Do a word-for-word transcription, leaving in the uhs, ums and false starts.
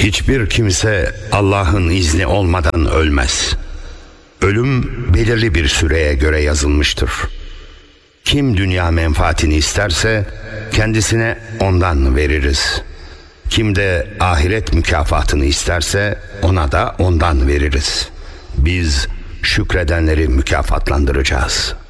Hiçbir kimse Allah'ın izni olmadan ölmez. Ölüm belirli bir süreye göre yazılmıştır. Kim dünya menfaatini isterse kendisine ondan veririz. Kim de ahiret mükafatını isterse ona da ondan veririz. Biz şükredenleri mükafatlandıracağız.